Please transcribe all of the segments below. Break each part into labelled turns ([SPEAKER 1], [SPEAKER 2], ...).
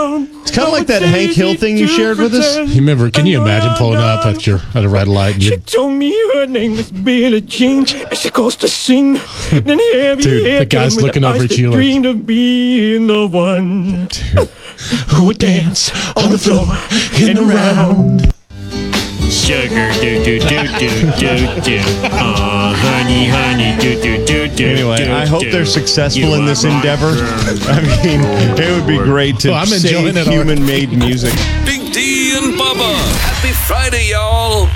[SPEAKER 1] It's kind of like that Hank Hill thing you shared with us.
[SPEAKER 2] You remember? Can you imagine pulling up at a red light? And
[SPEAKER 3] She told me her name was Billie Jean, and she goes to sing. Then heavy
[SPEAKER 2] Dude, the guy's looking over at you like,
[SPEAKER 3] dreamed of being the one who would dance on the floor and around. Sugar, do do do do do do. Oh, honey, honey, do do do do.
[SPEAKER 1] Anyway, I hope they're successful in this endeavor. I mean, it would be great to save human-made music.
[SPEAKER 4] Big D and Bubba. Happy Friday, y'all.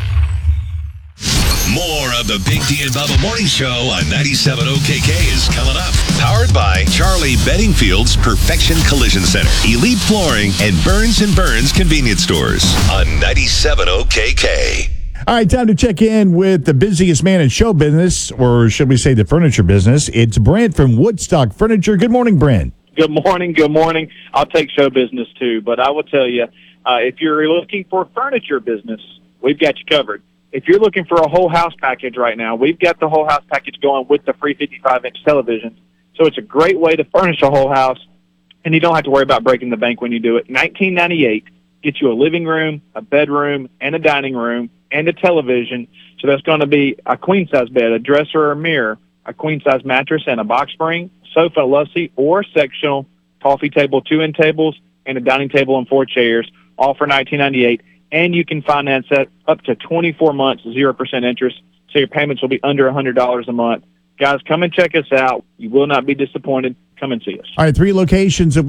[SPEAKER 4] More of the Big D and Bubba Morning Show on 97 OKK is coming up. Powered by Charlie Beddingfield's Perfection Collision Center, Elite Flooring, and Burns & Burns Convenience Stores on 97 OKK.
[SPEAKER 5] All right, time to check in with the busiest man in show business, or should we say the furniture business. It's Brent from Woodstock Furniture. Good morning, Brent.
[SPEAKER 6] Good morning. Good morning. I'll take show business too, but I will tell you, if you're looking for furniture business, we've got you covered. If you're looking for a whole house package right now, we've got the whole house package going with the free 55-inch television. So it's a great way to furnish a whole house, and you don't have to worry about breaking the bank when you do it. $19.98 gets you a living room, a bedroom, and a dining room, and a television. So that's going to be a queen-size bed, a dresser or a mirror, a queen-size mattress, and a box spring, sofa, love seat, or sectional, coffee table, 2-end tables, and a dining table and 4 chairs, all for $19.98. And you can finance that up to 24 months, 0% interest, so your payments will be under $100 a month. Guys, come and check us out. You will not be disappointed. Come and see us.
[SPEAKER 5] All right, 3 locations of